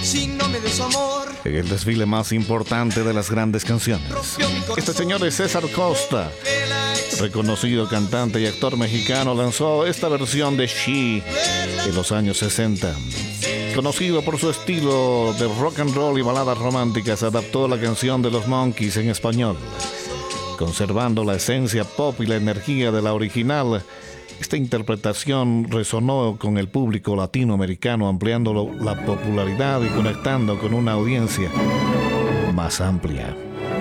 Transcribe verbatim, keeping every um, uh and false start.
si no me des amor. En el desfile más importante de las grandes canciones. Este señor es César Costa, reconocido cantante y actor mexicano, lanzó esta versión de She en los años sesenta. Conocido por su estilo de rock and roll y baladas románticas, adaptó la canción de los Monkees en español. Conservando la esencia pop y la energía de la original, esta interpretación resonó con el público latinoamericano, ampliando la popularidad y conectando con una audiencia más amplia.